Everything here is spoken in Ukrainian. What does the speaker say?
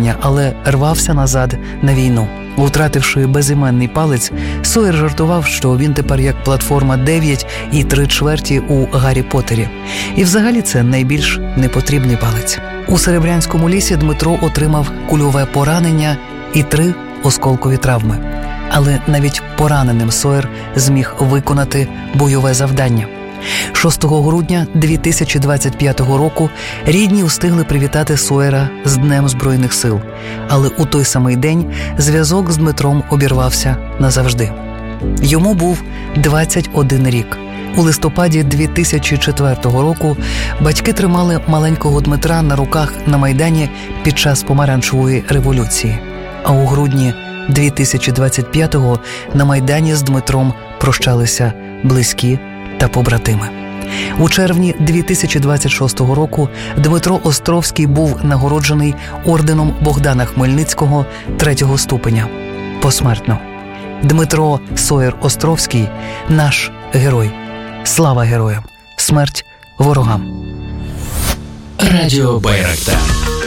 поранення, але рвався назад на війну. Втративши безіменний палець, Сойер жартував, що він тепер як платформа 9 і 3/4 у Гаррі Поттері. І взагалі це найбільш непотрібний палець. У Серебрянському лісі Дмитро отримав кульове поранення і 3 осколкові травми. Але навіть пораненим Сойер зміг виконати бойове завдання. 6 грудня 2025 року рідні встигли привітати Сойера з Днем Збройних сил. Але у той самий день зв'язок з Дмитром обірвався назавжди. Йому був 21 рік. У листопаді 2004 року батьки тримали маленького Дмитра на руках на Майдані під час Помаранчевої революції. А у грудні 2025-го на Майдані з Дмитром прощалися близькі та побратими. У червні 2026 року Дмитро Островський був нагороджений орденом Богдана Хмельницького 3-го ступеня. Посмертно. Дмитро Сойер Островський – наш герой. Слава героям! Смерть ворогам! Радіо Байрактар.